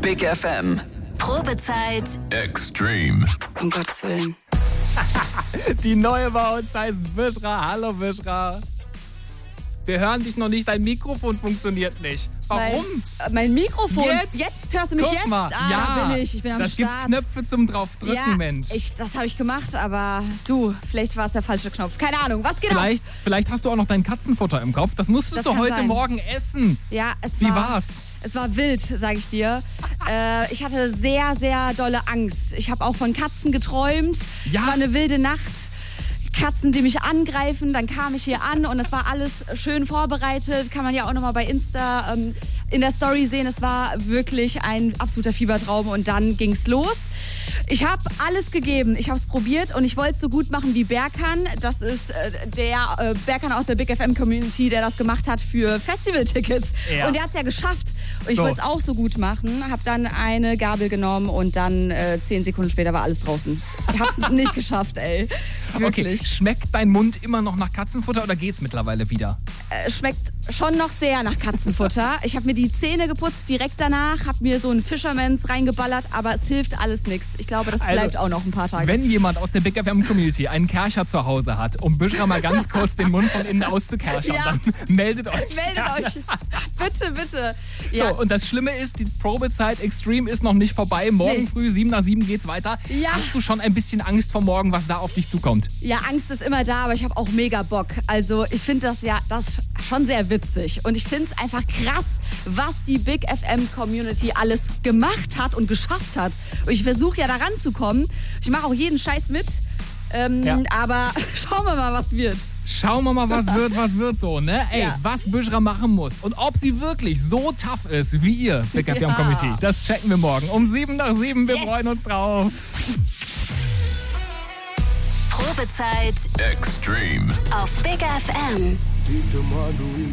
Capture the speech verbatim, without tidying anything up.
Big F M. Probezeit Extreme. Um Gottes Willen. Die neue bei uns heißt Bishra. Hallo Bishra. Wir hören dich noch nicht, dein Mikrofon funktioniert nicht. Warum? Mein, mein Mikrofon. Jetzt? Jetzt hörst du mich Guck jetzt? Mal. Ah, ja, da bin ich. Ich bin am das Start. gibt Knöpfe zum draufdrücken, ja, Mensch. Ich, das habe ich gemacht, aber du, vielleicht war es der falsche Knopf. Keine Ahnung. Was genau? Vielleicht, vielleicht hast du auch noch dein Katzenfutter im Kopf. Das musstest Das du kann heute sein. Morgen essen. Ja, es Wie war, war's? Es war wild, sage ich dir. äh, ich hatte sehr, sehr dolle Angst. Ich habe auch von Katzen geträumt. Ja. Es war eine wilde Nacht. Katzen, die mich angreifen. Dann kam ich hier an und es war alles schön vorbereitet. Kann man ja auch nochmal bei Insta ähm, in der Story sehen. Es war wirklich ein absoluter Fiebertraum und dann ging's los. Ich habe alles gegeben. Ich habe es probiert und ich wollte es so gut machen wie Berkan. Das ist äh, der äh, Berkan aus der Big F M Community, der das gemacht hat für Festivaltickets. Ja. Und der hat es ja geschafft. Und ich So. wollte es auch so gut machen. Habe dann eine Gabel genommen und dann äh, zehn Sekunden später war alles draußen. Ich habe es nicht geschafft, ey. Wirklich. Okay, schmeckt dein Mund immer noch nach Katzenfutter oder geht's mittlerweile wieder? Äh, schmeckt schon noch sehr nach Katzenfutter. Ich habe mir die Zähne geputzt direkt danach, habe mir so ein Fisherman's reingeballert, aber es hilft alles nichts. Ich glaube, das Also, bleibt auch noch ein paar Tage. Wenn jemand aus der Big F M Community einen Kercher zu Hause hat, um Bishra mal ganz kurz den Mund von innen auszukerchern, Ja. dann meldet euch. Meldet gerne. euch. Bitte, bitte. Ja. So, und das Schlimme ist, die Probezeit Extreme ist noch nicht vorbei. Morgen Nee. früh, sieben nach sieben geht's weiter. Ja. Hast du schon ein bisschen Angst vor morgen, was da auf dich zukommt? Ja, Angst ist immer da, aber ich habe auch mega Bock. Also ich finde das ja das schon sehr witzig. Und ich finde es einfach krass, was die Big F M Community alles gemacht hat und geschafft hat. Und ich versuche ja da ranzukommen. Ich mache auch jeden Scheiß mit. Ähm, Ja. Aber schauen wir mal, was wird. Schauen wir mal, was wird, was wird so, ne? Ey, Ja. was Bishra machen muss und ob sie wirklich so tough ist wie ihr, Big F M Ja. Community, das checken wir morgen um sieben nach sieben. Wir Yes. freuen uns drauf. Probezeit Extreme. auf Big F M.